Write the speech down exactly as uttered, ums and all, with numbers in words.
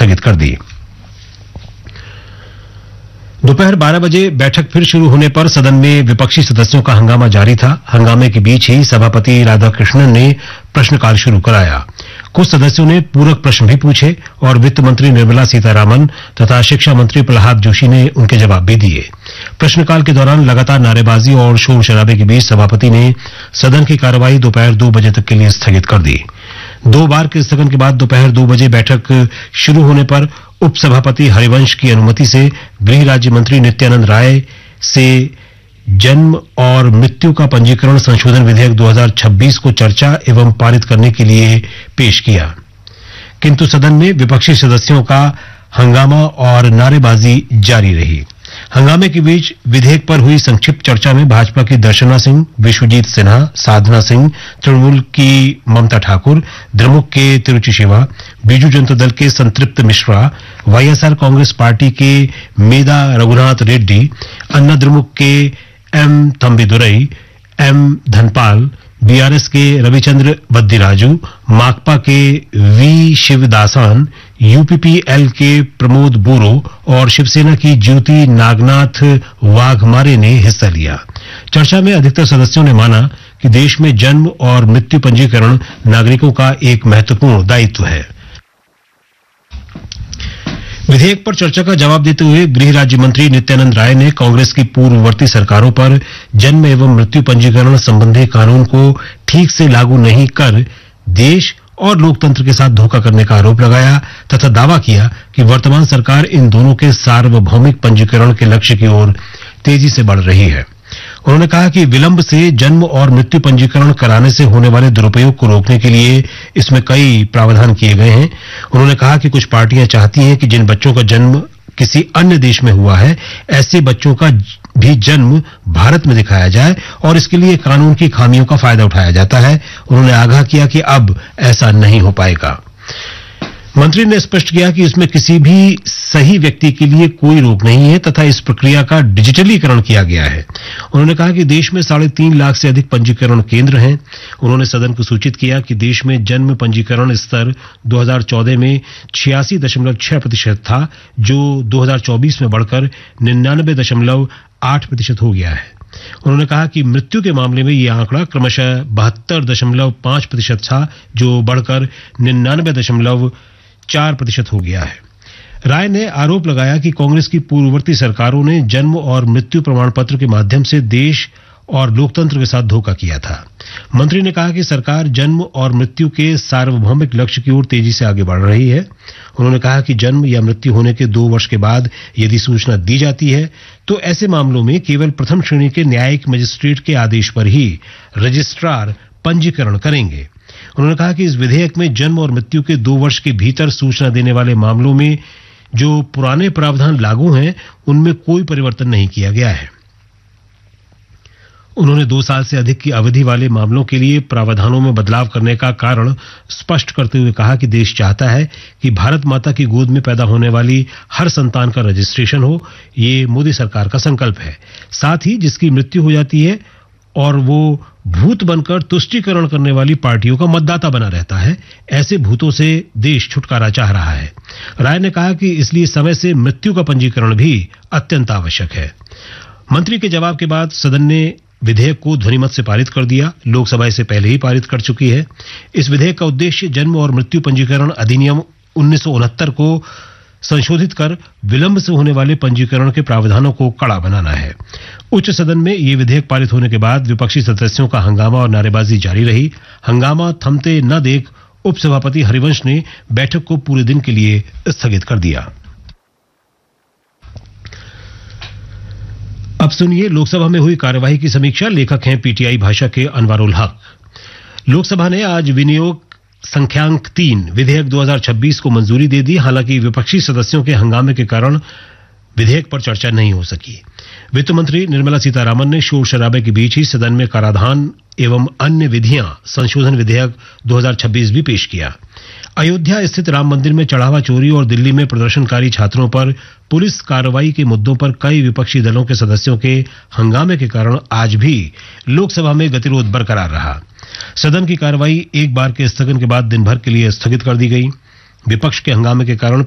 स्थगित कर दी। दोपहर बारह बजे बैठक फिर शुरू होने पर सदन में विपक्षी सदस्यों का हंगामा जारी था। हंगामे के बीच ही सभापति राधाकृष्णन ने प्रश्नकाल शुरू कराया। कुछ सदस्यों ने पूरक प्रश्न भी पूछे और वित्त मंत्री निर्मला सीतारामन तथा शिक्षा मंत्री प्रहलाद जोशी ने उनके जवाब भी दिए। प्रश्नकाल के दौरान लगातार नारेबाजी और शोर शराबे के बीच सभापति ने सदन की कार्यवाही दोपहर दो बजे तक के लिए स्थगित कर दी। दो बार के स्थगन के बाद दोपहर दो बजे बैठक शुरू होने पर उपसभापति हरिवंश की अनुमति से गृह राज्य मंत्री नित्यानंद राय से जन्म और मृत्यु का पंजीकरण संशोधन विधेयक दो हज़ार छब्बीस को चर्चा एवं पारित करने के लिए पेश किया, किंतु सदन में विपक्षी सदस्यों का हंगामा और नारेबाजी जारी रही। हंगामे के बीच विधेयक पर हुई संक्षिप्त चर्चा में भाजपा की दर्शना सिंह, विश्वजीत सिन्हा, साधना सिंह, तृणमूल की ममता ठाकुर, द्रमुक के तिरुचि शिवा, बीजू जनता दल के संतृप्त मिश्रा, वाईएसआर कांग्रेस पार्टी के मेदा रघुनाथ रेड्डी, अन्ना द्रमुक के एम थंबिदुरई, एम धनपाल, बीआरएस के रविचंद्र बद्दीराजू, माकपा के वी शिवदासान, यूपीपीएल के प्रमोद बोरो और शिवसेना की ज्योति नागनाथ वाघमारे ने हिस्सा लिया। चर्चा में अधिकतर सदस्यों ने माना कि देश में जन्म और मृत्यु पंजीकरण नागरिकों का एक महत्वपूर्ण दायित्व है। विधेयक पर चर्चा का जवाब देते हुए गृह राज्य मंत्री नित्यानंद राय ने कांग्रेस की पूर्ववर्ती सरकारों पर जन्म एवं मृत्यु पंजीकरण संबंधी कानून को ठीक से लागू नहीं कर देश और लोकतंत्र के साथ धोखा करने का आरोप लगाया तथा दावा किया कि वर्तमान सरकार इन दोनों के सार्वभौमिक पंजीकरण के लक्ष्य की ओर तेजी से बढ़ रही है। उन्होंने कहा कि विलंब से जन्म और मृत्यु पंजीकरण कराने से होने वाले दुरुपयोग को रोकने के लिए इसमें कई प्रावधान किए गए हैं। उन्होंने कहा कि कुछ पार्टियां चाहती हैं कि जिन बच्चों का जन्म किसी अन्य देश में हुआ है, ऐसे बच्चों का भी जन्म भारत में दिखाया जाए और इसके लिए कानून की खामियों का फायदा उठाया जाता है। उन्होंने आगाह किया कि अब ऐसा नहीं हो पाएगा। मंत्री ने स्पष्ट किया कि इसमें किसी भी सही व्यक्ति के लिए कोई रोक नहीं है तथा इस प्रक्रिया का डिजिटलीकरण किया गया है। उन्होंने कहा कि देश में साढ़े तीन लाख से अधिक पंजीकरण केंद्र हैं। उन्होंने सदन को सूचित किया कि देश में जन्म पंजीकरण स्तर दो हज़ार चौदह में छियासी दशमलव छह प्रतिशत था, जो दो हज़ार चौबीस में बढ़कर निन्यानबे दशमलव आठ प्रतिशत हो गया है। उन्होंने कहा कि मृत्यु के मामले में यह आंकड़ा क्रमशः बहत्तर दशमलव पांच प्रतिशत था, जो बढ़कर निन्यानबे दशमलव चार प्रतिशत हो गया है। राय ने आरोप लगाया कि कांग्रेस की पूर्ववर्ती सरकारों ने जन्म और मृत्यु प्रमाण पत्र के माध्यम से देश और लोकतंत्र के साथ धोखा किया था। मंत्री ने कहा कि सरकार जन्म और मृत्यु के सार्वभौमिक लक्ष्य की ओर तेजी से आगे बढ़ रही है। उन्होंने कहा कि जन्म या मृत्यु होने के दो वर्ष के बाद यदि सूचना दी जाती है तो ऐसे मामलों में केवल प्रथम श्रेणी के न्यायिक मजिस्ट्रेट के आदेश पर ही रजिस्ट्रार पंजीकरण करेंगे। उन्होंने कहा कि इस विधेयक में जन्म और मृत्यु के दो वर्ष के भीतर सूचना देने वाले मामलों में जो पुराने प्रावधान लागू हैं, उनमें कोई परिवर्तन नहीं किया गया है। उन्होंने दो साल से अधिक की अवधि वाले मामलों के लिए प्रावधानों में बदलाव करने का कारण स्पष्ट करते हुए कहा कि देश चाहता है कि भारत माता की गोद में पैदा होने वाली हर संतान का रजिस्ट्रेशन हो। ये मोदी सरकार का संकल्प है। साथ ही जिसकी मृत्यु हो जाती है और वो भूत बनकर तुष्टीकरण करने वाली पार्टियों का मतदाता बना रहता है, ऐसे भूतों से देश छुटकारा चाह रहा है। राय ने कहा कि इसलिए समय से मृत्यु का पंजीकरण भी अत्यंत आवश्यक है। मंत्री के जवाब के बाद सदन ने विधेयक को ध्वनिमत से पारित कर दिया। लोकसभा इसे पहले ही पारित कर चुकी है। इस विधेयक का उद्देश्य जन्म और मृत्यु पंजीकरण अधिनियम उन्नीस सौ उनहत्तर को संशोधित कर विलंब से होने वाले पंजीकरण के प्रावधानों को कड़ा बनाना है। उच्च सदन में ये विधेयक पारित होने के बाद विपक्षी सदस्यों का हंगामा और नारेबाजी जारी रही। हंगामा थमते न देख उपसभापति हरिवंश ने बैठक को पूरे दिन के लिए स्थगित कर दिया। अब सुनिए लोकसभा में हुई कार्यवाही की समीक्षा। लेखक हैं पीटीआई भाषा के अनवारुल हक। लोकसभा ने आज विनियोग संख्यांक तीन विधेयक दो हज़ार छब्बीस को मंजूरी दे दी। हालांकि विपक्षी सदस्यों के हंगामे के कारण विधेयक पर चर्चा नहीं हो सकी। वित्त मंत्री निर्मला सीतारामन ने शोर शराबे के बीच ही सदन में कराधान एवं अन्य विधियां संशोधन विधेयक दो हज़ार छब्बीस भी पेश किया। अयोध्या स्थित राम मंदिर में चढ़ावा चोरी और दिल्ली में प्रदर्शनकारी छात्रों पर पुलिस कार्रवाई के मुद्दों पर कई विपक्षी दलों के सदस्यों के हंगामे के कारण आज भी लोकसभा में गतिरोध बरकरार रहा। सदन की कार्रवाई एक बार के स्थगन के बाद दिन भर के लिए स्थगित कर दी गई। विपक्ष के हंगामे के कारण